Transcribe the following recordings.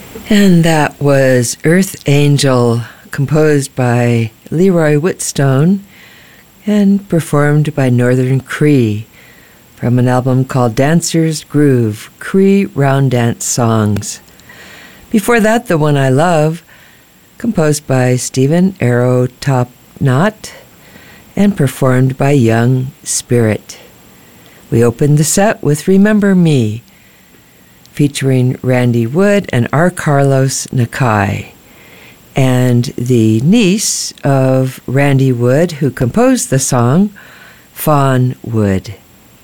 And that was Earth Angel, composed by Leroy Whitstone and performed by Northern Cree from an album called Dancer's Groove, Cree Round Dance Songs. Before that, The One I Love, composed by Stephen Arrow Topknot and performed by Young Spirit. We opened the set with Remember Me, featuring Randy Wood and R. Carlos Nakai, and the niece of Randy Wood, who composed the song, Fawn Wood.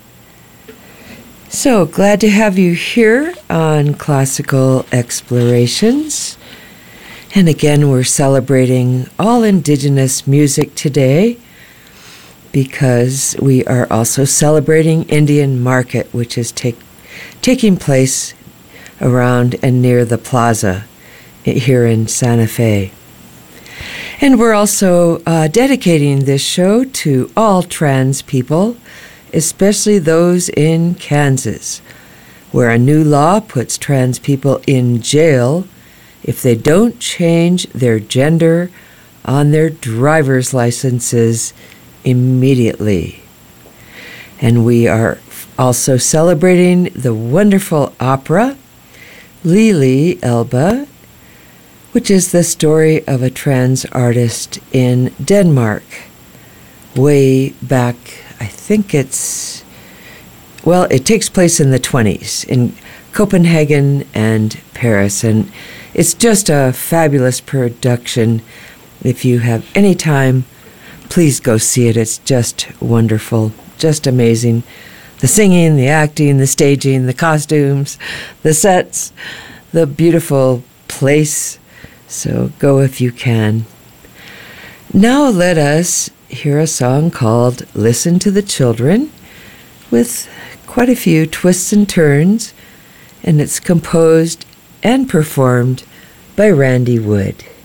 So glad to have you here on Classical Explorations. And again, we're celebrating all Indigenous music today because we are also celebrating Indian Market, which is taking place around and near the plaza here in Santa Fe. And we're also dedicating this show to all trans people, especially those in Kansas, where a new law puts trans people in jail if they don't change their gender on their driver's licenses immediately. And we are also celebrating the wonderful opera Lili Elba, which is the story of a trans artist in Denmark way back, I think it takes place in the 20s in Copenhagen and Paris, and it's just a fabulous production. If you have any time, please go see it. It's just wonderful, just amazing. The singing, the acting, the staging, the costumes, the sets, the beautiful place. So go if you can. Now let us hear a song called Listen to the Children, with quite a few twists and turns, and it's composed and performed by Randy Wood.